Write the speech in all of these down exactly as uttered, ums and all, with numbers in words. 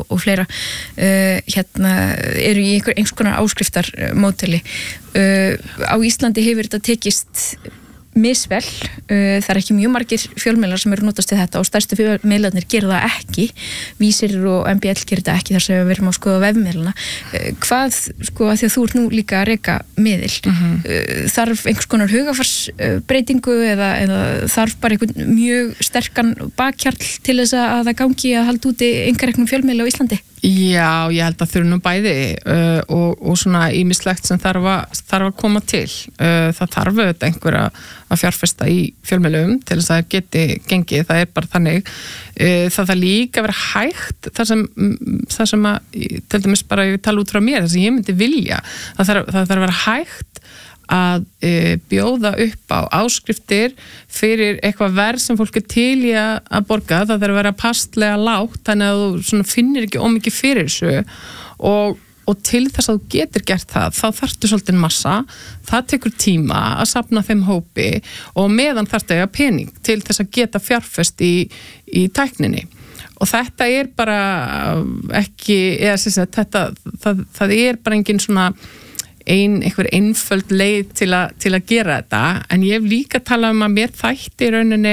og, og fleira uh, hérna eru í einhver einhvers konar áskriftarmódeli. Uh, á Íslandi hefur þetta tekist misvel, uh, það er ekki mjög margir fjölmiðlar sem eru notast til þetta og stærstu fjölmiðlarnir gera það ekki, Vísir og M B L gera þetta ekki þar sem við erum að skoða vefmiðlana. Uh, hvað, sko, að því að þú ert nú líka að reka miðil, mm-hmm. uh, þarf einhvers konar hugarfarsbreytingu eða, eða þarf bara einhvern mjög sterkan bakhjarl til þess að það gangi að halda úti einkareknum fjölmiðla á Íslandi? Já, ég held að þurfa nú bæði uh, og, og svona ýmislegt sem þarf að, þarf að koma til. Uh, það þarf auðvitað einhver að, að fjárfesta í fjölmiðlum til þess að það geti gengið, það er bara þannig. Uh, það þarf líka að vera hægt, það sem, það sem að, til dæmis bara ég tala út frá mér, það sem ég myndi vilja, það þarf, það þarf að vera hægt að e, bjóða upp á áskriftir fyrir eitthvað verð sem fólk er til í að, að borga, það þarf að vera passlega lágt, þannig að þú svona finnir ekki ómikið fyrir þessu og, og til þess að þú getur gert það, þá þarftu svolítið massa, það tekur tíma að safna þeim hópi og meðan þarftu að eiga pening til þess að geta fjárfest í, í tækninni. Og þetta er bara ekki, eða sem sagt, þetta, það, það er bara engin svona ein, einhver einföld leið til, a, til að gera þetta, en ég hef líka talað um að mér þætti í rauninni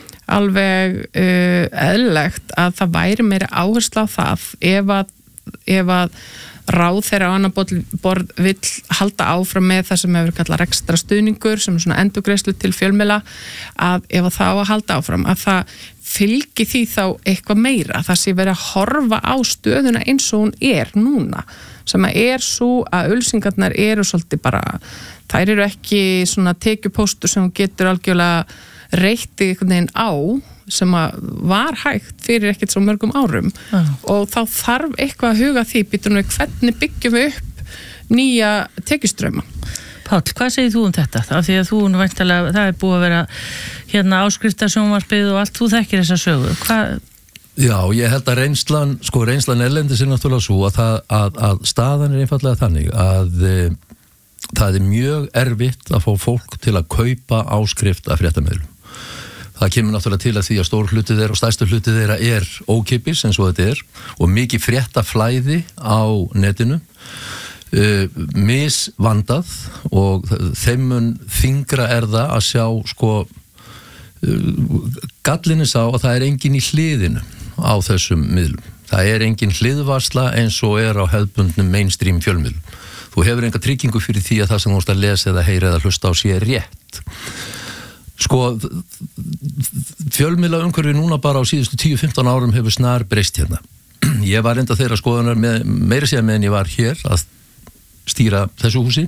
alveg uh, eðlilegt að það væri meira áhersla á það ef að, ef að ráð þeirra á annan borð vill halda áfram með það sem hefur kallað ekstra stuðningur, sem er svona endurgreiðslu til fjölmiðla, að ef að það á að halda áfram, að það fylgi því þá eitthvað meira, það sé verið að horfa á stöðuna eins og hún er núna, sem að er svo að auglýsingarnar eru svolítið bara, þær eru ekki svona tekjupóstur sem hún getur algjörlega reitti einhvern veginn á, sem að var hægt fyrir ekkert svo mörgum árum uh. og þá þarf eitthvað að huga því, býtum við hvernig byggjum við upp nýja tekjustrauma. Páll, hvað segir þú um þetta? Af því að þú væntanlega, það er búið að vera hérna áskriftarsjónvarpið og allt, þú þekkir þessa sögu. Hvað? Já, ég held að reynslan, sko reynslan erlendis er náttúrulega svo að, það, að, að staðan er einfallega þannig að e, það er mjög erfitt að fá fólk til að kaupa áskrift af fréttamiðlum. Það kemur náttúrulega til að því að stór hluti þeirra og stærstu hluti þeirra er ókeypis eins og þetta er og mikið fréttaflæði á netinu, uh, misvandað og þeim mun þyngra er það að sjá sko uh, gallinni sá að það er engin í hliðinu á þessum miðlum. Það er engin hliðvarsla eins og er á hefðbundnum mainstream fjölmiðlum. Þú hefur enga tryggingu fyrir því að það sem þú ert að lesa eða heyra eða hlusta á sé rétt. Sko, fjölmiðla umhverfi núna bara á síðustu tíu til fimmtán árum hefur snar breyst hérna. Ég var enda þeirra skoðunar með, meira sér meðan ég var hér að stýra þessu húsi,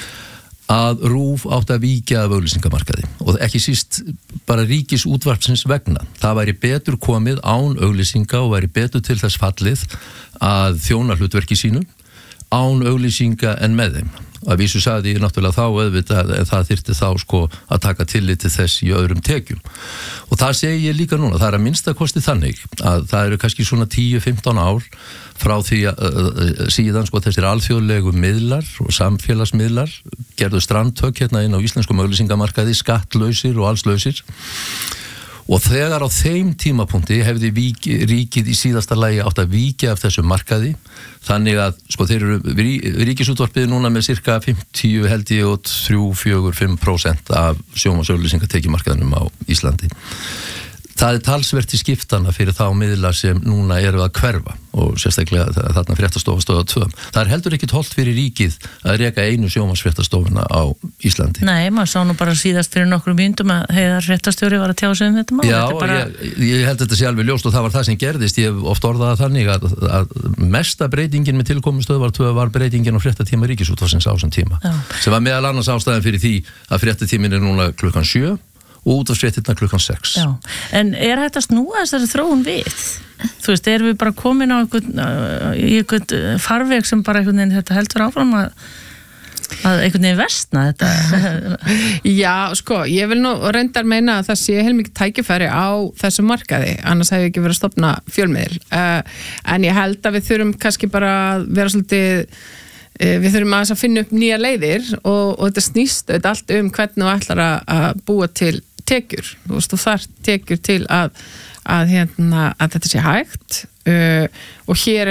að RÚV átti að víkja af auglýsingamarkaði og ekki síst bara ríkisútvarpsins vegna. Það væri betur komið án auglýsinga og væri betur til þess fallið að þjóna hlutverki sínu án auglýsinga en með þeim. Að vísu sagði ég náttúrulega þá auðvitað en það þyrfti þá sko að taka tillit til þess í öðrum tekjum. Og það segi ég líka núna, það er að minnsta kosti þannig að það eru kannski svona tíu til fimmtán ár frá því að uh, síðan sko þessir alþjóðlegu miðlar og samfélagsmiðlar gerðu strandtök hérna inn á íslenskum auglýsingamarkaði, skattlausir og allslausir. Og þegar á þeim tímapunkti hefði vík, ríkið í síðasta lagi átt að víkja af þessu markaði, þannig að sko þeir eru rí, ríkisútvarpið núna með cirka fimmtíu held ég og þrjú, fjögur, fimm prósent af sjónvarpsauglýsingatekjumarkaðinum á Íslandi. Það er talsvert í skiptana fyrir þá miðla sem núna eru að hverfa og sérstaklega þarna fréttastofa stöða tvö. Það er heldur ekkit hollt fyrir ríkið að reka einu sjónvarpsfréttastofuna á Íslandi. Nei, maður sá nú bara síðast fyrir nokkrum myndum að Heiðar fréttastjóri var að tjá sig um þetta mál. Já, þetta bara... ég, ég held þetta sé alveg ljóst og það var það sem gerðist. Ég hef oft orðað þannig að, að mesta breytingin með tilkomu stöðvar tvö var breytingin á fréttatíma Ríkisútvarpsins á þessum tíma. Já. Sem var meðal annars ástæðan fyrir því að fréttatíminn er núna klukkan sjö og út af fréttirnar klukkan sex. Já, en er þetta að snúa þessari þróun við? Þú veist, erum við bara komin á einhvern, í einhvern farveg sem bara einhvern veginn þetta heldur áfram að, að einhvern veginn versna þetta? Já, sko, ég vil nú reyndar meina að það sé heilmikið tækifæri á þessu markaði, annars hefur ekki verið að stofna fjölmiðil. Uh, en ég held að við þurfum kannski bara að vera svolítið við þurfum að finna upp nýja leiðir og, og þetta snýst þetta allt um hvernig þú ætlar að búa til tekjur, þú veist, þú þarf tekjur til að, að, hérna, að þetta sé hægt uh, og hér